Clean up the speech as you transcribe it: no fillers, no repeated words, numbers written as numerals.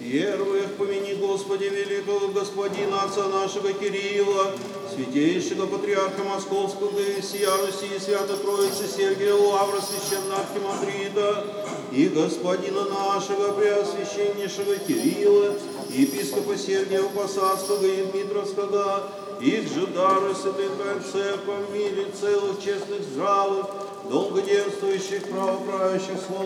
Первых помяни, Господи, великого господина отца нашего Кирилла, святейшего патриарха Московского и всея Руси и Свято Троицы Сергия Лавра, священного архимандрита, и господина нашего преосвященнейшего Кирилла, епископа Сергия Посадского и Дмитровского, их же дары святых церковь в мире целых, честных, здравых, долгоденствующих, правоправящих слов